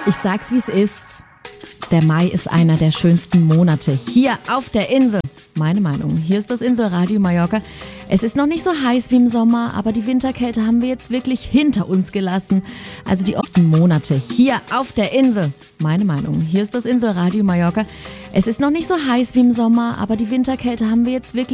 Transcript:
Ich sag's, wie's ist. Der Mai ist einer der schönsten Monate hier auf der Insel. Meine Meinung. Hier ist das Inselradio Mallorca. Es ist noch nicht so heiß wie im Sommer, aber die Winterkälte haben wir jetzt wirklich hinter uns gelassen. Also die ersten Monate hier auf der Insel. Meine Meinung. Hier ist das Inselradio Mallorca. Es ist noch nicht so heiß wie im Sommer, aber die Winterkälte haben wir jetzt wirklich